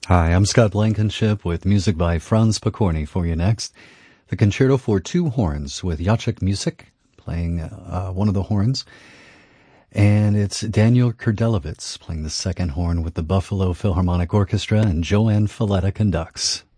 Hi, I'm Scott Blankenship with music by Franz Pokorny for you next. The Concerto for Two Horns with Jacek Music playing one of the horns. And it's Daniel Kurdelowitz playing the second horn with the Buffalo Philharmonic Orchestra, and Joanne Falletta conducts.